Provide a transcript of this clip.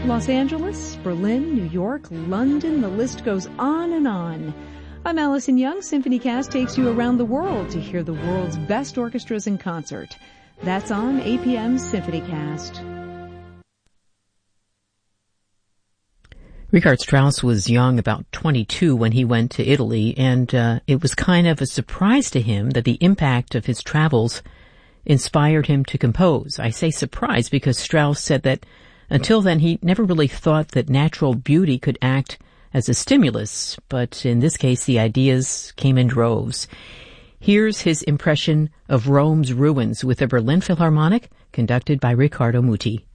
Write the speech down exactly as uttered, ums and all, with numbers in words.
Los Angeles, Berlin, New York, London, the list goes on and on. I'm Allison Young. SymphonyCast takes you around the world to hear the world's best orchestras in concert. That's on A P M's SymphonyCast. Richard Strauss was young, about twenty-two, when he went to Italy, and uh, it was kind of a surprise to him that the impact of his travels inspired him to compose. I say surprise because Strauss said that until then he never really thought that natural beauty could act as a stimulus, but in this case the ideas came in droves. Here's his impression of Rome's ruins with the Berlin Philharmonic, conducted by Riccardo Muti.